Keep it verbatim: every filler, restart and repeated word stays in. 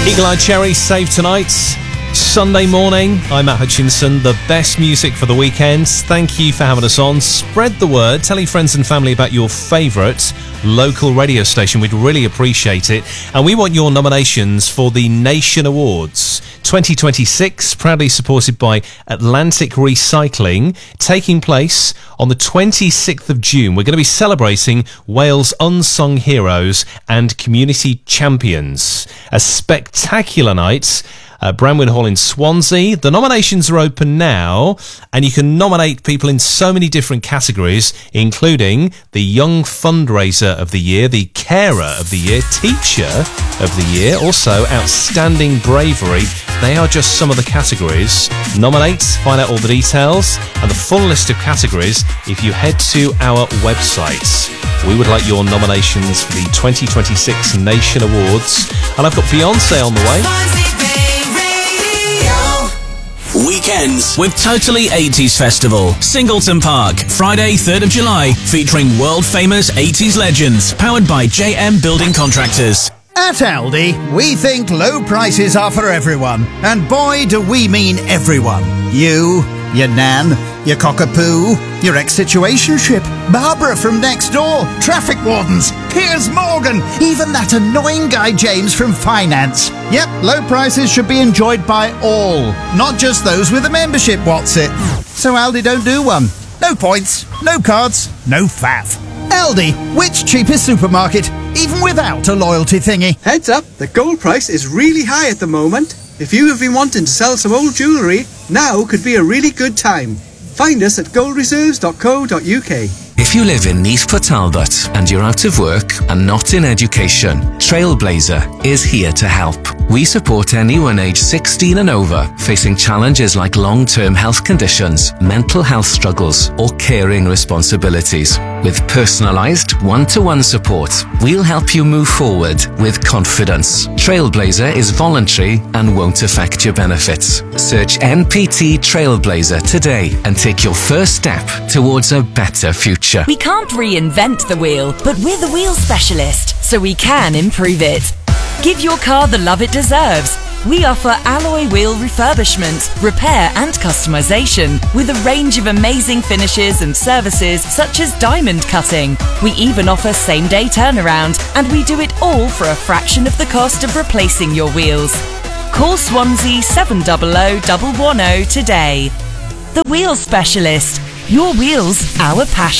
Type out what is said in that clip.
Eagle-Eye Cherry, Save Tonight. Sunday morning, I'm Matt Hutchinson. The best music for the weekend. Thank you for having us on. Spread the word. Tell your friends and family about your favourite local radio station. We'd really appreciate it. And we want your nominations for the Nation Awards twenty twenty-six, proudly supported by Atlantic Recycling, taking place on the twenty-sixth of June. We're going to be celebrating Wales' unsung heroes and community champions. A spectacular night at Branwyn Hall in Swansea. The nominations are open now, and you can nominate people in so many different categories, including the Young Fundraiser of the Year, the Carer of the Year, Teacher of the Year, also Outstanding Bravery. They are just some of the categories. Nominate, find out all the details, and the full list of categories if you head to our website. We would like your nominations for the twenty twenty-six Nation Awards. And I've got Beyonce on the way. Weekends with Totally eighties Festival, Singleton Park, Friday third of July, featuring world-famous eighties legends, powered by J M Building Contractors. At Aldi, we think low prices are for everyone. And boy, do we mean everyone. You, your nan, your cockapoo, your ex-situationship, Barbara from next door, traffic wardens, Piers Morgan, even that annoying guy James from finance. Yep, low prices should be enjoyed by all, not just those with a membership, what's it? So Aldi don't do one. No points, no cards, no faff. Aldi, which cheapest supermarket, even without a loyalty thingy? Heads up, the gold price is really high at the moment. If you have been wanting to sell some old jewellery, now could be a really good time. Find us at gold reserves dot co dot uk. If you live in Neath Port Talbot and you're out of work and not in education, Trailblazer is here to help. We support anyone aged sixteen and over facing challenges like long-term health conditions, mental health struggles, or caring responsibilities. With personalised, one-to-one support, we'll help you move forward with confidence. Trailblazer is voluntary and won't affect your benefits. Search N P T Trailblazer today and take your first step towards a better future. We can't reinvent the wheel, but we're the wheel specialist, so we can improve it. Give your car the love it deserves. We offer alloy wheel refurbishment, repair and customization with a range of amazing finishes and services such as diamond cutting. We even offer same-day turnaround, and we do it all for a fraction of the cost of replacing your wheels. Call Swansea seven hundred, one one zero today. The Wheel Specialist. Your wheels, our passion.